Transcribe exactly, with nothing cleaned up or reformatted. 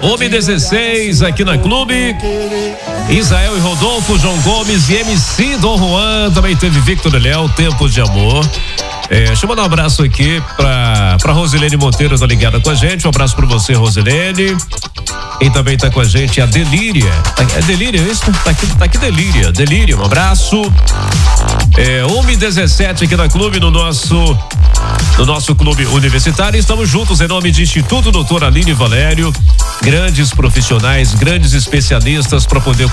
Homem dezesseis aqui na Clube. Israel e Rodolfo, João Gomes e M C Dom Juan. Também teve Victor e Léo, Tempo de Amor. É, deixa eu mandar um abraço aqui pra, pra Rosilene Monteiro, tá ligada com a gente. Um abraço pra você, Rosilene. Quem também tá com a gente é a Delíria. É Delíria, isso? Tá aqui, tá aqui Delíria. Delíria, um abraço. É, Homem dezessete aqui na Clube, no nosso, no nosso clube universitário. Estamos juntos em nome de Instituto Doutor Aline Valério. Grandes profissionais, grandes especialistas para poder